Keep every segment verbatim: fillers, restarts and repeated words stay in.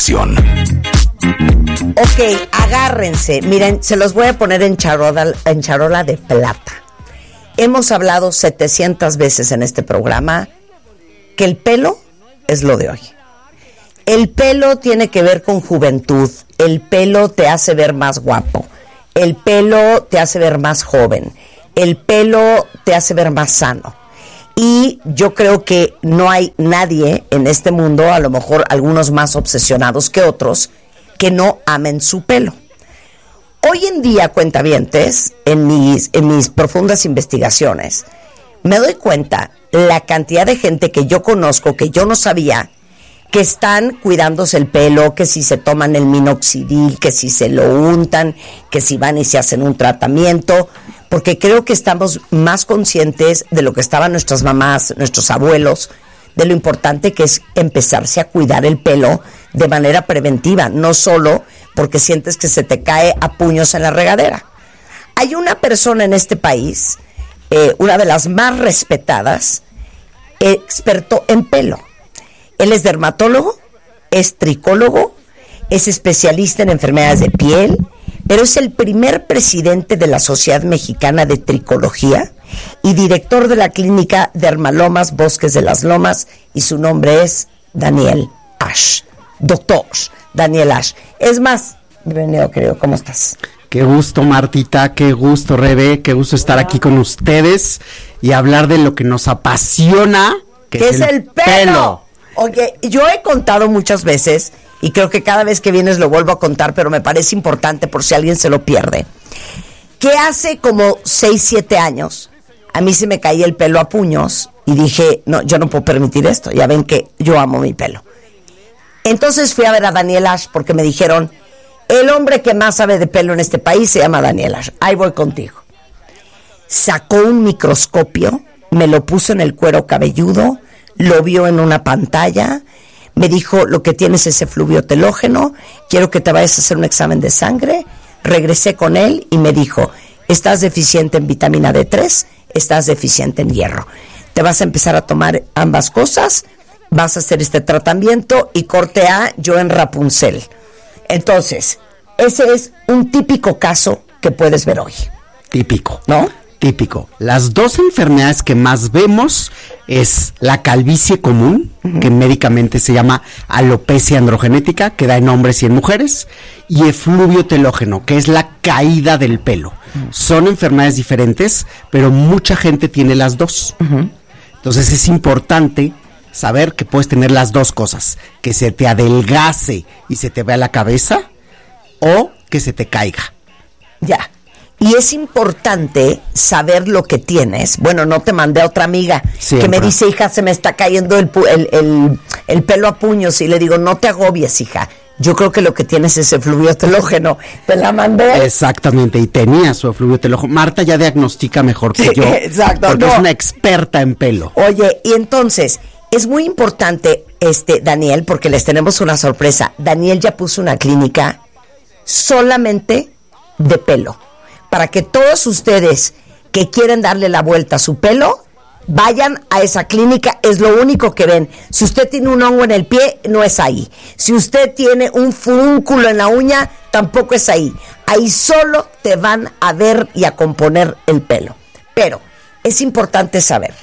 información. Ok, agárrense. Miren, se los voy a poner en charola, en charola de plata. Hemos hablado setecientas veces en este programa que el pelo es lo de hoy. El pelo tiene que ver con juventud. El pelo te hace ver más guapo. El pelo te hace ver más joven. El pelo te hace ver más sano. Y yo creo que no hay nadie en este mundo, a lo mejor algunos más obsesionados que otros, que no amen su pelo. Hoy en día, cuentavientes, en mis, en mis profundas investigaciones, me doy cuenta la cantidad de gente que yo conozco, que yo no sabía, que están cuidándose el pelo, que si se toman el minoxidil, que si se lo untan, que si van y se hacen un tratamiento, porque creo que estamos más conscientes de lo que estaban nuestras mamás, nuestros abuelos, de lo importante que es empezarse a cuidar el pelo de manera preventiva, no solo porque sientes que se te cae a puños en la regadera. Hay una persona en este país, eh, una de las más respetadas, experto en pelo. Él es dermatólogo, es tricólogo, es especialista en enfermedades de piel, pero es el primer presidente de la Sociedad Mexicana de Tricología y director de la clínica Dermalomas Bosques de las Lomas, y su nombre es Daniel Ash. Doctor Daniel Ash. Es más, bienvenido, querido, ¿cómo estás? Qué gusto, Martita, qué gusto, Rebe, qué gusto estar aquí con ustedes y hablar de lo que nos apasiona, que ¿Qué es, es el, el pelo? pelo. Oye, yo he contado muchas veces, y creo que cada vez que vienes lo vuelvo a contar, pero me parece importante por si alguien se lo pierde, que hace como seis, siete años, a mí se me caía el pelo a puños, y dije, no, yo no puedo permitir esto, ya ven que yo amo mi pelo. Entonces fui a ver a Daniel Ash, porque me dijeron, el hombre que más sabe de pelo en este país se llama Daniel Ash, ahí voy contigo. Sacó un microscopio, me lo puso en el cuero cabelludo, lo vio en una pantalla, me dijo, lo que tienes es efluvio telógeno, quiero que te vayas a hacer un examen de sangre. Regresé con él y me dijo, estás deficiente en vitamina D tres, estás deficiente en hierro. Te vas a empezar a tomar ambas cosas, vas a hacer este tratamiento y corte A, yo en Rapunzel. Entonces, ese es un típico caso que puedes ver hoy. Típico, ¿no? Típico. Las dos enfermedades que más vemos es la calvicie común, uh-huh. que médicamente se llama alopecia androgenética, que da en hombres y en mujeres, y efluvio telógeno, que es la caída del pelo. Uh-huh. Son enfermedades diferentes, pero mucha gente tiene las dos. Uh-huh. Entonces es importante saber que puedes tener las dos cosas, que se te adelgace y se te vea la cabeza, o que se te caiga. Ya. Y es importante saber lo que tienes. Bueno, no te mandé a otra amiga Siempre. que me dice, hija, se me está cayendo el, el, el, el pelo a puños. Y le digo, no te agobies, hija. Yo creo que lo que tienes es efluvio telógeno. Te la mandé. Exactamente, y tenía su efluvio telógeno. Marta ya diagnostica mejor que sí, yo. Exacto. Porque no. es una experta en pelo. Oye, y entonces, es muy importante, este Daniel, porque les tenemos una sorpresa. Daniel ya puso una clínica solamente de pelo. Para que todos ustedes que quieren darle la vuelta a su pelo, vayan a esa clínica, es lo único que ven. Si usted tiene un hongo en el pie, no es ahí. Si usted tiene un furúnculo en la uña, tampoco es ahí. Ahí solo te van a ver y a componer el pelo. Pero es importante saber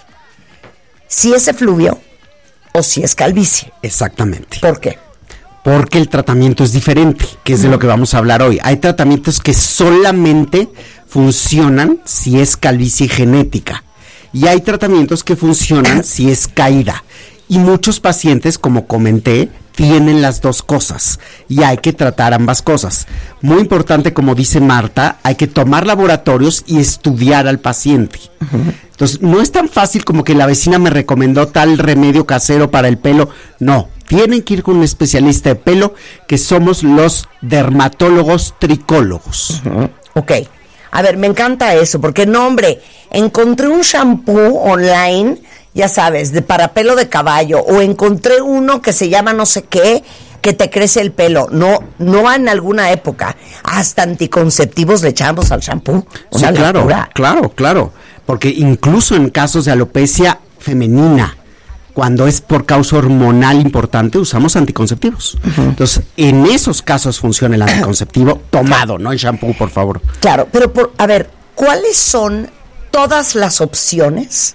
si es efluvio o si es calvicie. Exactamente. ¿Por qué? Porque el tratamiento es diferente, que es de lo que vamos a hablar hoy. Hay tratamientos que solamente funcionan si es calvicie genética. Y hay tratamientos que funcionan si es caída. Y muchos pacientes, como comenté, tienen las dos cosas. Y hay que tratar ambas cosas. Muy importante, como dice Marta, hay que tomar laboratorios y estudiar al paciente. Uh-huh. Entonces, no es tan fácil como que la vecina me recomendó tal remedio casero para el pelo. No. Tienen que ir con un especialista de pelo, que somos los dermatólogos tricólogos. Uh-huh. Ok. A ver, me encanta eso, porque no, hombre, encontré un shampoo online, ya sabes, de para pelo de caballo, o encontré uno que se llama no sé qué, que te crece el pelo. No, no en alguna época. Hasta anticonceptivos le echamos al shampoo. Sí, claro, claro, claro. Porque incluso en casos de alopecia femenina, Cuando es por causa hormonal importante, usamos anticonceptivos. Uh-huh. Entonces, en esos casos funciona el anticonceptivo tomado, no el shampoo, por favor. Claro, pero por, a ver, ¿cuáles son todas las opciones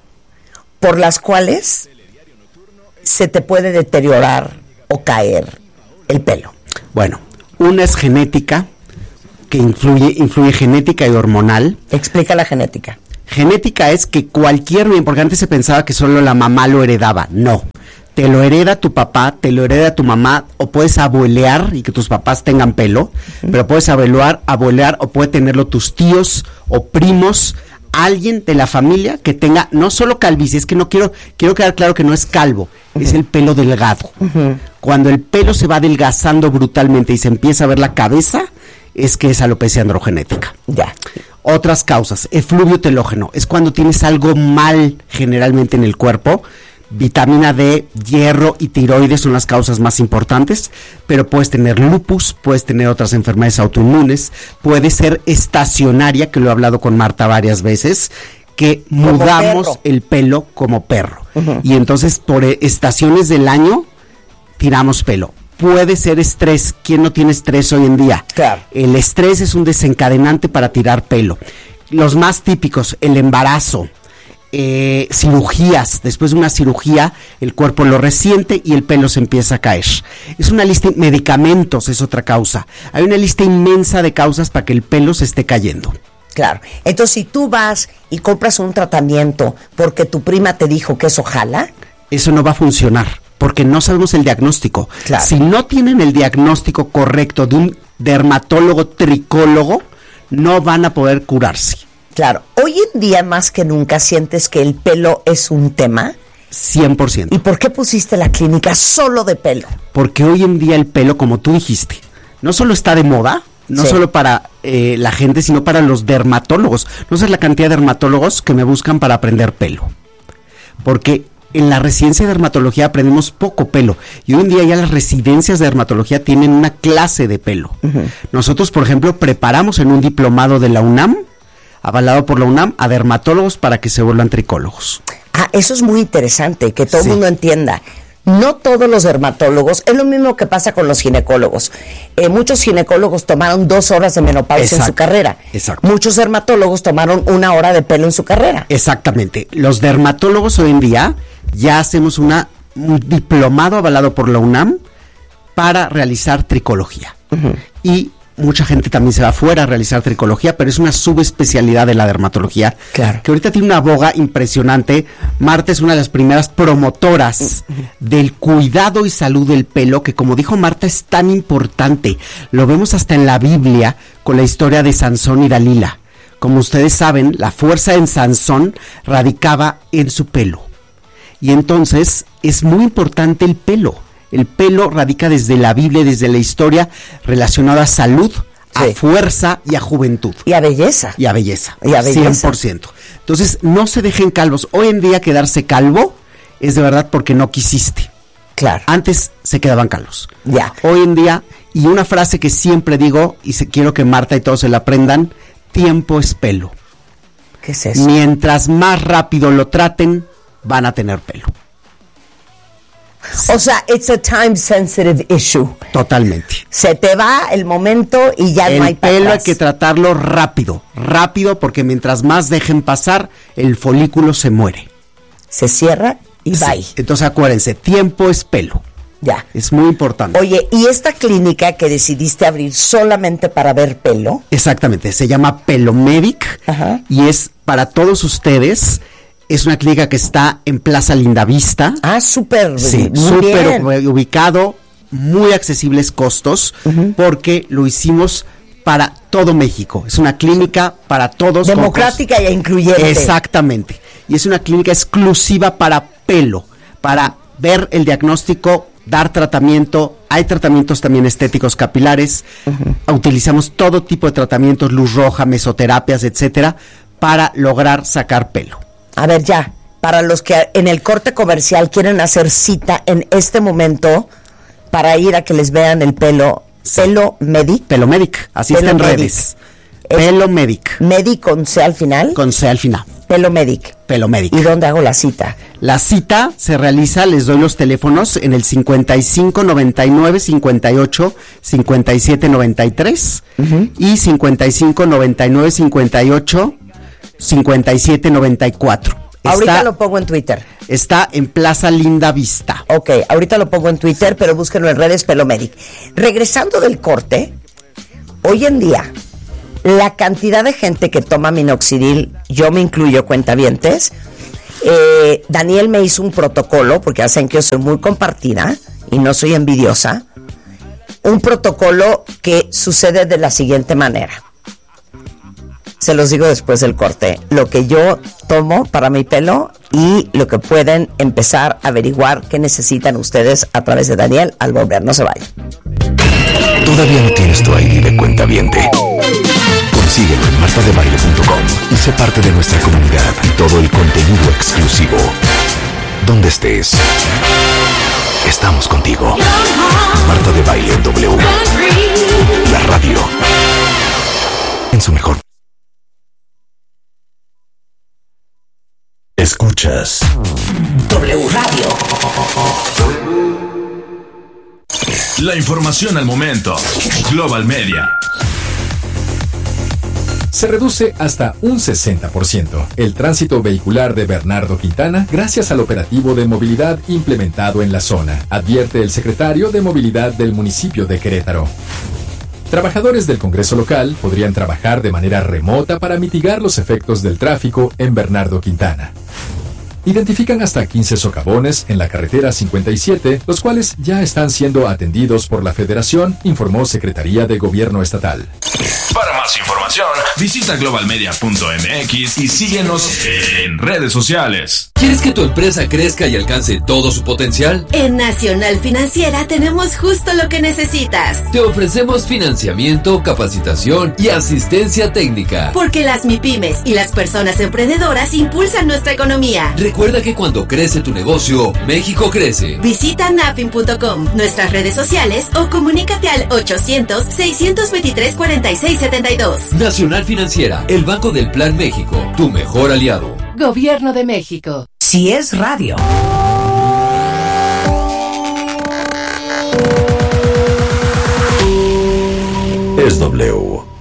por las cuales se te puede deteriorar o caer el pelo? Bueno, una es genética, que influye, influye genética y hormonal. Explica la genética. Genética es que cualquier, porque antes se pensaba que solo la mamá lo heredaba. No, te lo hereda tu papá, te lo hereda tu mamá, o puedes abuelear y que tus papás tengan pelo, uh-huh. pero puedes abuelar, abuelear o puede tenerlo tus tíos o primos, alguien de la familia que tenga no solo calvicie, es que no quiero, quiero quedar claro que no es calvo, uh-huh. es el pelo delgado. Uh-huh. Cuando el pelo se va adelgazando brutalmente y se empieza a ver la cabeza, es que es alopecia androgenética. Ya. Otras causas, efluvio telógeno, es cuando tienes algo mal generalmente en el cuerpo. Vitamina D, hierro y tiroides son las causas más importantes, pero puedes tener lupus, puedes tener otras enfermedades autoinmunes, puede ser estacionaria, que lo he hablado con Marta varias veces, que como mudamos perro. El pelo como perro. Uh-huh. Y entonces por estaciones del año tiramos pelo. Puede ser estrés. ¿Quién no tiene estrés hoy en día? Claro. El estrés es un desencadenante para tirar pelo. Los más típicos, el embarazo, eh, cirugías. Después de una cirugía, el cuerpo lo resiente y el pelo se empieza a caer. Es una lista, medicamentos es otra causa. Hay una lista inmensa de causas para que el pelo se esté cayendo. Claro. Entonces, si tú vas y compras un tratamiento porque tu prima te dijo que eso jala, eso no va a funcionar. Porque no sabemos el diagnóstico. Claro. Si no tienen el diagnóstico correcto de un dermatólogo tricólogo, no van a poder curarse. Claro. Hoy en día, más que nunca, ¿sientes que el pelo es un tema? cien por ciento. ¿Y por qué pusiste la clínica solo de pelo? Porque hoy en día el pelo, como tú dijiste, no solo está de moda, no sí. solo para eh, la gente, sino para los dermatólogos. No sé la cantidad de dermatólogos que me buscan para aprender pelo. Porque en la residencia de dermatología aprendemos poco pelo y hoy en día ya las residencias de dermatología tienen una clase de pelo. Uh-huh. Nosotros, por ejemplo, preparamos en un diplomado de la UNAM, avalado por la UNAM, a dermatólogos para que se vuelvan tricólogos. Ah, eso es muy interesante, que todo el sí. mundo entienda. No todos los dermatólogos, es lo mismo que pasa con los ginecólogos. Eh, muchos ginecólogos tomaron dos horas de menopausia exacto, en su carrera. Exacto. Muchos dermatólogos tomaron una hora de pelo en su carrera. Exactamente. Los dermatólogos hoy en día ya hacemos una, un diplomado avalado por la UNAM para realizar tricología. Uh-huh. Y mucha gente también se va afuera a realizar tricología, pero es una subespecialidad de la dermatología. Claro. Que ahorita tiene una boga impresionante. Marta es una de las primeras promotoras uh-huh. del cuidado y salud del pelo, que como dijo Marta es tan importante. Lo vemos hasta en la Biblia con la historia de Sansón y Dalila. Como ustedes saben, la fuerza en Sansón radicaba en su pelo. Y entonces es muy importante el pelo. El pelo radica desde la Biblia, desde la historia, relacionada a salud, sí. a fuerza y a juventud. Y a belleza. Y a belleza. Y a belleza. cien por ciento. Entonces, no se dejen calvos. Hoy en día quedarse calvo es de verdad porque no quisiste. Claro. Antes se quedaban calvos. Ya. Hoy en día, y una frase que siempre digo, y se, quiero que Marta y todos se la aprendan, tiempo es pelo. ¿Qué es eso? Mientras más rápido lo traten, van a tener pelo. O sea, it's a time sensitive issue. Totalmente. Se te va el momento y ya el no hay para pelo atrás. Hay que tratarlo rápido, rápido, porque mientras más dejen pasar, el folículo se muere. Se cierra y sí. bye. Entonces acuérdense, tiempo es pelo. Ya. Es muy importante. Oye, ¿y esta clínica que decidiste abrir solamente para ver pelo? Exactamente, se llama Pelomedic. Ajá. Y es para todos ustedes. Es una clínica que está en Plaza Lindavista. Ah, súper. Sí, súper ubicado, muy accesibles costos, uh-huh. porque lo hicimos para todo México. Es una clínica para todos. Democrática e incluyente. Exactamente. Y es una clínica exclusiva para pelo, para ver el diagnóstico, dar tratamiento. Hay tratamientos también estéticos capilares. Uh-huh. Utilizamos todo tipo de tratamientos, luz roja, mesoterapias, etcétera, para lograr sacar pelo. A ver, ya, para los que en el corte comercial quieren hacer cita en este momento para ir a que les vean el pelo, sí. Pelomedic. Pelomedic, así está en redes. Pelomedic. ¿Medi con C al final? Con C al final. Pelomedic. Pelomedic. ¿Y dónde hago la cita? La cita se realiza, les doy los teléfonos en el cincuenta y cinco noventa y nueve cincuenta y ocho cincuenta y siete noventa y tres uh-huh. y cincuenta y cinco noventa y nueve cincuenta y ocho cincuenta y siete noventa y cuatro. Ahorita Está, lo pongo en Twitter. Está en Plaza Linda Vista. Ok, ahorita lo pongo en Twitter, pero búsquenlo en redes Pelomedic. Regresando del corte, hoy en día, la cantidad de gente que toma minoxidil, yo me incluyo, cuentavientes, eh, Daniel me hizo un protocolo, porque hacen que yo soy muy compartida y no soy envidiosa, un protocolo que sucede de la siguiente manera. Se los digo después del corte, lo que yo tomo para mi pelo y lo que pueden empezar a averiguar qué necesitan ustedes a través de Daniel al volver. No se vayan. ¿Todavía no tienes tu I D de cuentaviente? Consíguelo en marta de baile punto com y sé parte de nuestra comunidad y todo el contenido exclusivo. Donde estés, estamos contigo. Marta de Baile en W. La radio en su mejor. Escuchas W Radio. La información al momento. Global Media. Se reduce hasta un sesenta por ciento el tránsito vehicular de Bernardo Quintana gracias al operativo de movilidad implementado en la zona, advierte el secretario de Movilidad del municipio de Querétaro. Trabajadores del Congreso local podrían trabajar de manera remota para mitigar los efectos del tráfico en Bernardo Quintana. Identifican hasta quince socavones en la carretera cincuenta y siete, los cuales ya están siendo atendidos por la Federación, informó Secretaría de Gobierno Estatal. Para más información, visita global media punto m x y síguenos en redes sociales. ¿Quieres que tu empresa crezca y alcance todo su potencial? En Nacional Financiera tenemos justo lo que necesitas. Te ofrecemos financiamiento, capacitación y asistencia técnica. Porque las MIPYMES y las personas emprendedoras impulsan nuestra economía. Recuerda que cuando crece tu negocio, México crece. Visita nafin punto com, nuestras redes sociales o comunícate al ochocientos, seiscientos veintitrés, cuarenta y seis setenta y dos. Nacional Financiera, el Banco del Plan México, tu mejor aliado. Gobierno de México. Si es radio. es W.